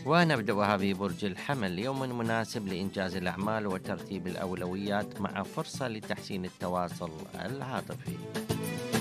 ونبدأها ببرج الحمل، يوم مناسب لإنجاز الأعمال وترتيب الأولويات مع فرصة لتحسين التواصل العاطفي.